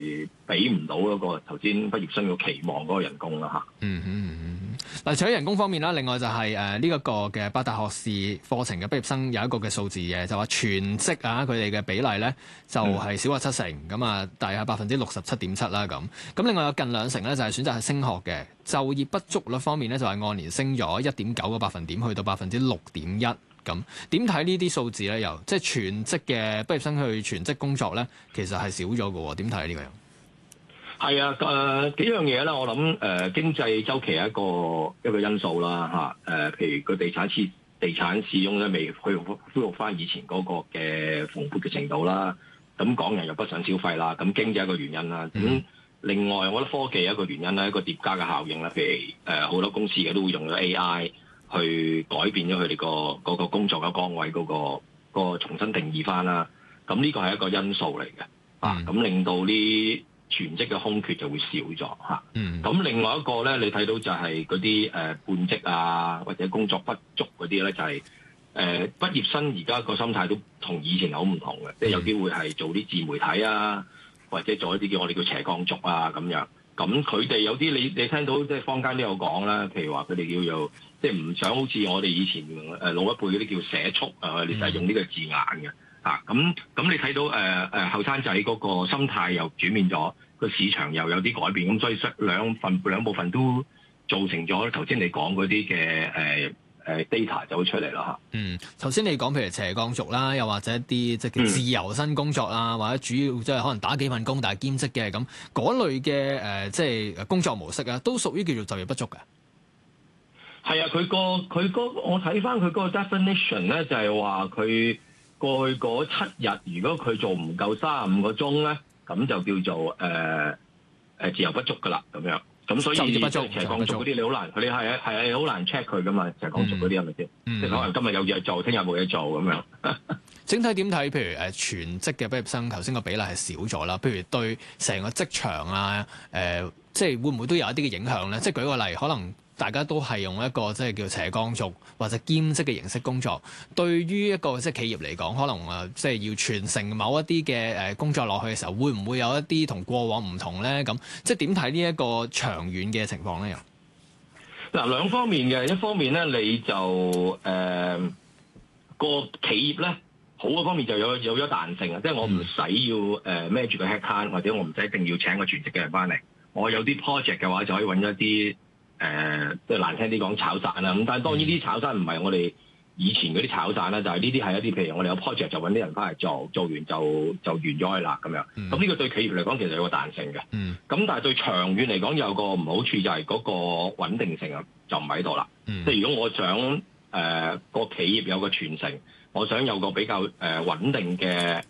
俾唔到嗰個頭先畢業生嘅期望嗰個人工啦嚇。 嗱，除咗人工方面啦，另外就係呢一個嘅八大學士課程嘅畢業生有一個嘅數字嘅，就話全職啊佢哋嘅比例咧就係少過70%，咁啊大約67.7%啦咁。咁另外有近20%咧就係選擇係升學嘅，就業不足率方面咧就係按年升咗1.9個百分點，去到6.1%。咁點睇呢啲數字咧？又即係全職嘅畢業生去全職工作咧，其實係少咗嘅喎。點睇呢個樣？ 係啊，幾樣嘢啦，我諗經濟周期係一個因素啦嚇。譬如個地產始終咧未去恢復翻以前嗰個嘅蓬勃嘅程度啦。咁港人又不想消費啦，咁經濟一個原因啦。咁另外，我覺得科技一個原因啦，一個疊加嘅效應啦。譬如好多公司嘅都會用咗 AI 去改變咗佢哋嗰個工作嘅崗位嗰個重新定義翻啦。咁呢個係一個因素嚟嘅咁令到呢全職嘅空缺就會少咗嚇。咁另外一個咧，你睇到就係嗰啲半職啊，或者工作不足嗰啲咧，就係畢業生而家個心態都同以前好唔同嘅，即係有啲會係做啲自媒體啊，或者做一啲我哋叫斜槓族啊咁樣。咁佢哋有啲你聽到即係坊間都有講啦，譬如話佢哋叫做即係唔想好似我哋以前老一輩嗰啲叫社畜啊，你就係用呢個字眼嘅。咁你睇到後生仔嗰個心態又轉變咗，個市場又有啲改變，咁所以兩部分都造成咗頭先你講嗰啲嘅data 就會出嚟啦嚇。 頭先你講譬如斜槓族啦，又或者一啲即係叫自由身工作啦，或者主要即係可能打幾份工但係兼職嘅咁嗰類嘅即係工作模式啊，都屬於叫做就業不足嘅。 係啊，我睇翻佢嗰個 definition 咧，就係話佢過去嗰7日，如果佢做唔夠35個鐘咧，咁就叫做自由不足噶啦，咁樣。咁所以斜槓族嗰啲你好難，佢哋係好難 check 佢噶嘛，斜槓族嗰啲係咪先？即係可能今日有嘢做，聽日冇嘢做咁樣。 整體點睇？譬如全職嘅畢業生，頭先個比例係少咗啦。譬如對成個職場啊，即係會唔會都有一啲嘅影響咧？即係舉個例，可能大家都係用一個即係叫斜槓族或者兼職嘅形式工作，對於一個即係企業嚟講，可能即係要傳承某一啲嘅工作落去嘅時候，會唔會有一啲同過往唔同咧？咁即係點睇呢一個長遠嘅情況咧？又嗱，兩方面嘅，一方面咧你就個企業咧好嘅方面就有咗彈性啊，即係我唔使要孭住個 head count，或者我唔使一定要請個全職嘅人翻嚟，我有啲 project 嘅話就可以揾一啲。即係難聽啲講炒散啦，咁但係當然啲炒散唔係我哋以前嗰啲炒散啦，就係呢啲係一啲譬如我哋有 project 就揾啲人翻嚟做完就完咗去啦咁樣。咁呢個對企業嚟講其實有個彈性嘅。咁但係對長遠嚟講有個唔好處就係嗰個穩定性啊，就唔喺度啦。即係如果我想個企業有個傳承，我想有個比較穩定嘅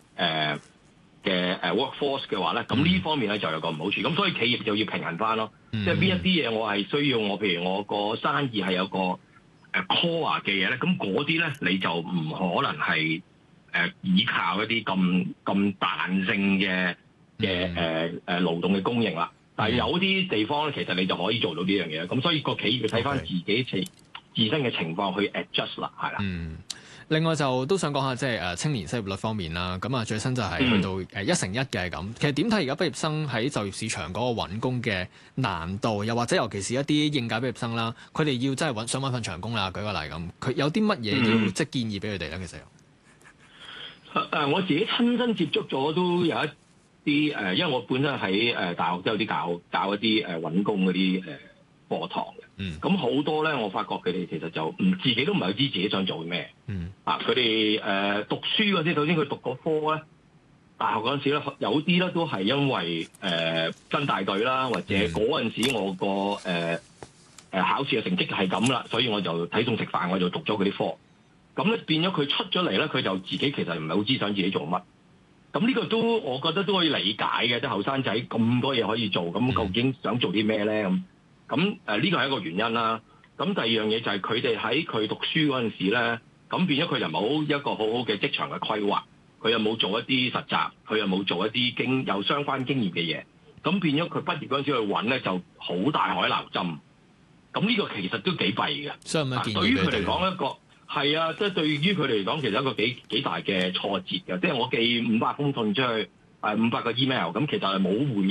workforce 嘅話咧，咁呢方面咧就有個唔好處。咁所以企業就要平衡翻咯。即係邊一啲嘢我係需要譬如我個生意係有個core 嘅嘢咧，咁嗰啲咧你就唔可能係依靠一啲咁彈性嘅勞動嘅供應啦。但係有啲地方咧，其實你就可以做到呢樣嘢。咁所以個企業要睇翻自身嘅情況去 adjust 啦，係啦。 另外就都想講下即係青年失業率方面啦，咁啊最新就係去到1:1嘅咁。其實點睇而家畢業生喺就業市場嗰個揾工嘅難度，又或者尤其是一啲應屆畢業生啦，佢哋要真係想揾份長工啦，舉個例咁，佢有啲乜嘢要即係建議俾佢哋咧？其實我自己親身接觸咗都有一啲因為我本身喺大學都有啲教一啲揾工嗰啲課堂嘅。咁好多咧，我發覺佢哋其實就自己都唔係知自己想做咩。佢哋讀書嗰啲，首先佢讀嗰科咧，大學嗰陣時咧，有啲咧都係因為跟大隊啦，或者嗰陣時我個考試嘅成績係咁啦，所以我就睇餸食飯，我就讀咗嗰啲科。咁咧變咗佢出咗嚟咧，佢就自己其實唔係好知想自己做乜。咁呢個都我覺得都可以理解嘅，即係後生仔咁多嘢可以做，咁究竟想做啲咩咧？咁呢個係一個原因啦。咁第二樣嘢就係佢哋喺佢讀書嗰陣時咧，咁變咗佢就冇一個好好嘅職場嘅規劃，佢又冇做一啲實習，佢又冇做一啲有相關經驗嘅嘢，咁變咗佢畢業嗰陣時去揾咧就好大海撈針。咁呢個其實都幾弊嘅。對於佢嚟講一個係啊，即係對於佢嚟講其實一個幾大嘅挫折嘅。即係我寄500封信出去， 500個 email，咁其實係冇回